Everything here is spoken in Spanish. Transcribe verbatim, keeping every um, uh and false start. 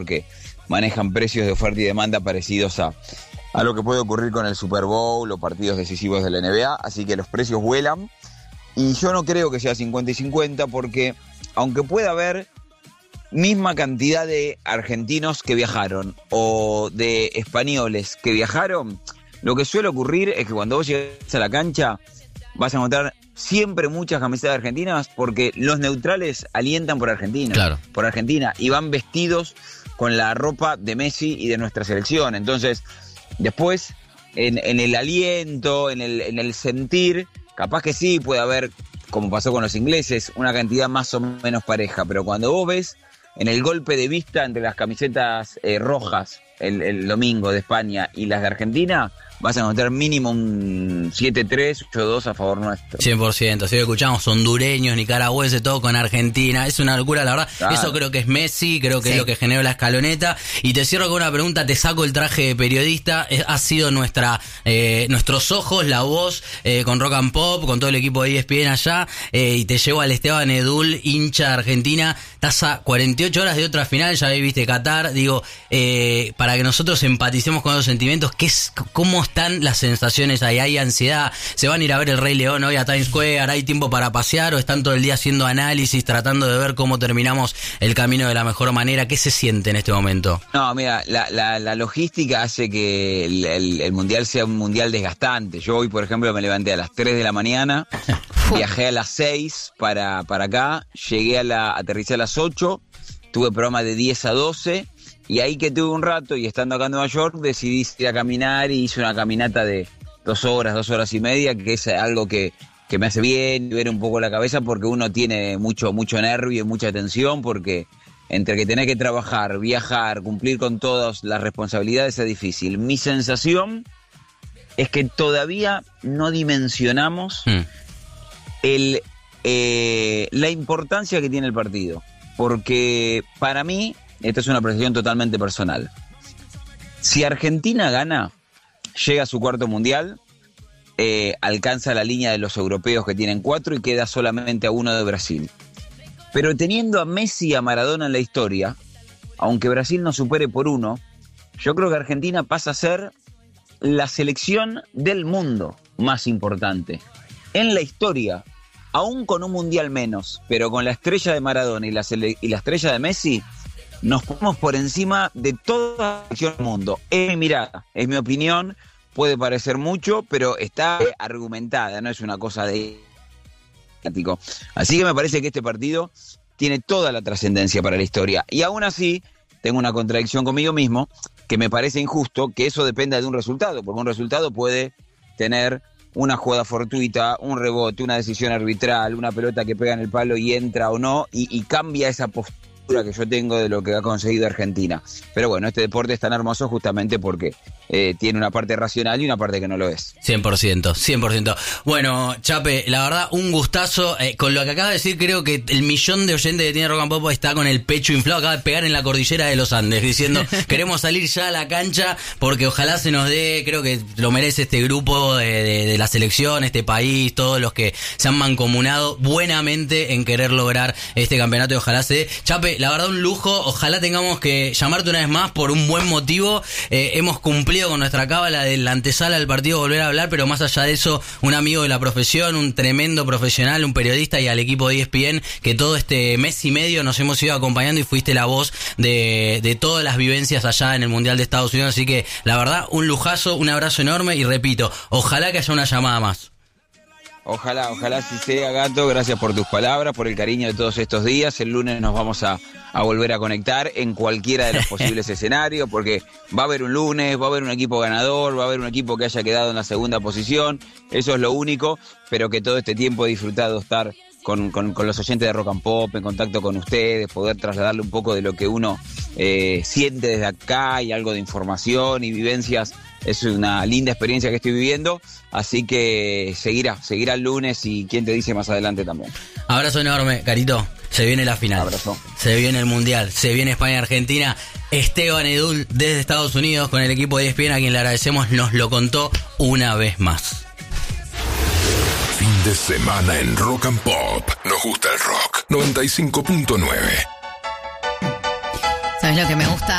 porque manejan precios de oferta y demanda parecidos a, a lo que puede ocurrir con el Super Bowl o partidos decisivos de la N B A, así que los precios vuelan. Y yo no creo que sea cincuenta y cincuenta, porque aunque pueda haber misma cantidad de argentinos que viajaron o de españoles que viajaron, lo que suele ocurrir es que cuando vos llegas a la cancha vas a encontrar siempre muchas camisetas argentinas, porque los neutrales alientan por Argentina, claro. por Argentina, y van vestidos con la ropa de Messi y de nuestra selección. Entonces, después, en, en el aliento, en el, en el sentir, capaz que sí puede haber, como pasó con los ingleses, una cantidad más o menos pareja, pero cuando vos ves en el golpe de vista entre las camisetas eh, rojas el, el domingo de España y las de Argentina, vas a encontrar mínimo un siete tres, ocho dos a favor nuestro. cien por ciento, si escuchamos hondureños, nicaragüenses, todo con Argentina, es una locura, la verdad. Claro. Eso creo que es Messi, creo que sí. Es lo que generó la escaloneta. Y te cierro con una pregunta, te saco el traje de periodista, es, ha sido nuestra eh, nuestros ojos, la voz, eh, con Rock and Pop, con todo el equipo de E S P N allá, eh, y te llevo al Esteban Edul, hincha de Argentina. Estás a cuarenta y ocho horas de otra final, ya viste Qatar, digo, eh, para que nosotros empaticemos con los sentimientos, ¿qué es, cómo están las sensaciones ahí? ¿Hay ansiedad? ¿Se van a ir a ver el Rey León hoy a Times Square? ¿Hay tiempo para pasear o están todo el día haciendo análisis, tratando de ver cómo terminamos el camino de la mejor manera? ¿Qué se siente en este momento? No, mira, la, la, la logística hace que el, el, el mundial sea un mundial desgastante. Yo hoy, por ejemplo, me levanté a las tres de la mañana, viajé a las seis para, para acá, llegué a la, aterricé a las ocho, tuve programa de diez a doce, y ahí que tuve un rato, y estando acá en Nueva York, decidí ir a caminar y hice una caminata de dos horas, dos horas y media, que es algo que, que me hace bien, ver un poco la cabeza, porque uno tiene mucho, mucho nervio y mucha tensión, porque entre que tenés que trabajar, viajar, cumplir con todas las responsabilidades es difícil. Mi sensación es que todavía no dimensionamos mm. el, eh, la importancia que tiene el partido, porque para mí, esta es una apreciación totalmente personal, si Argentina gana, llega a su cuarto mundial, eh, alcanza la línea de los europeos que tienen cuatro y queda solamente a uno de Brasil. Pero teniendo a Messi y a Maradona en la historia, aunque Brasil no supere por uno, yo creo que Argentina pasa a ser la selección del mundo más importante en la historia, aún con un mundial menos, pero con la estrella de Maradona y la, sele- y la estrella de Messi, nos ponemos por encima de toda la selección del mundo. Es mi mirada, es mi opinión, puede parecer mucho, pero está argumentada, no es una cosa de... Así que me parece que este partido tiene toda la trascendencia para la historia. Y aún así, tengo una contradicción conmigo mismo, que me parece injusto que eso dependa de un resultado, porque un resultado puede tener una jugada fortuita, un rebote, una decisión arbitral, una pelota que pega en el palo y entra o no, y, y cambia esa postura que yo tengo de lo que ha conseguido Argentina. Pero bueno, este deporte es tan hermoso justamente porque eh, tiene una parte racional y una parte que no lo es. cien por ciento, cien por ciento. Bueno, Chape, la verdad, un gustazo. Eh, con lo que acaba de decir, creo que el millón de oyentes que tiene Rock and Pop está con el pecho inflado, acaba de pegar en la cordillera de los Andes, diciendo, queremos salir ya a la cancha, porque ojalá se nos dé, creo que lo merece este grupo de, de, de la selección, este país, todos los que se han mancomunado buenamente en querer lograr este campeonato, y ojalá se dé. Chape, la verdad, un lujo. Ojalá tengamos que llamarte una vez más por un buen motivo. Eh, hemos cumplido con nuestra cábala de la antesala del partido, volver a hablar, pero más allá de eso, un amigo de la profesión, un tremendo profesional, un periodista, y al equipo de E S P N, que todo este mes y medio nos hemos ido acompañando y fuiste la voz de, de todas las vivencias allá en el Mundial de Estados Unidos. Así que, la verdad, un lujazo, un abrazo enorme, y repito, ojalá que haya una llamada más. Ojalá, ojalá sí sea, Gato. Gracias por tus palabras, por el cariño de todos estos días. El lunes nos vamos a, a volver a conectar en cualquiera de los posibles escenarios, porque va a haber un lunes, va a haber un equipo ganador, va a haber un equipo que haya quedado en la segunda posición. Eso es lo único, pero que todo este tiempo he disfrutado estar con, con, con los oyentes de Rock and Pop, en contacto con ustedes, poder trasladarle un poco de lo que uno eh, siente desde acá, y algo de información y vivencias. Es una linda experiencia que estoy viviendo, así que seguirá, seguirá el lunes, y quién te dice más adelante también. Abrazo enorme, Carito. Se viene la final. Abrazo. Se viene el Mundial, se viene España-Argentina. Esteban Edul desde Estados Unidos con el equipo de E S P N, a quien le agradecemos, nos lo contó una vez más. Fin de semana en Rock and Pop. Nos gusta el rock. noventa y cinco punto nueve. ¿Sabes lo que me gusta?